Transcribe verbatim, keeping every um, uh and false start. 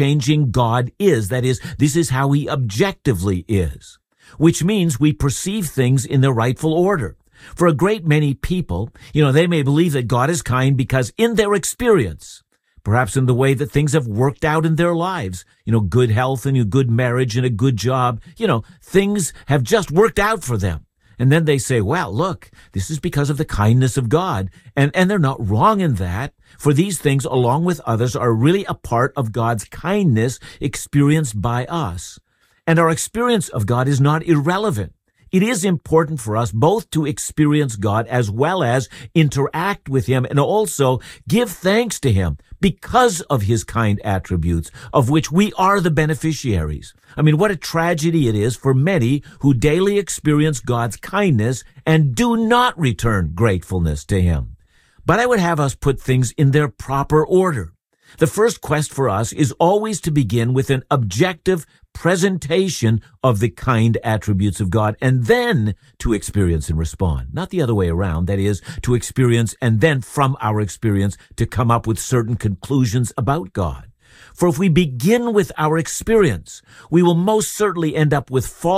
changing God is. That is, this is how he objectively is, which means we perceive things in their rightful order. For a great many people, you know, they may believe that God is kind because in their experience, perhaps in the way that things have worked out in their lives, you know, good health and a good marriage and a good job, you know, things have just worked out for them. And then they say, well, look, this is because of the kindness of God. And, and they're not wrong in that, for these things, along with others, are really a part of God's kindness experienced by us. And our experience of God is not irrelevant. It is important for us both to experience God as well as interact with him and also give thanks to him because of his kind attributes, of which we are the beneficiaries. I mean, what a tragedy it is for many who daily experience God's kindness and do not return gratefulness to him. But I would have us put things in their proper order. The first quest for us is always to begin with an objective presentation of the kind attributes of God and then to experience and respond. Not the other way around, that is, to experience and then from our experience to come up with certain conclusions about God. For if we begin with our experience, we will most certainly end up with false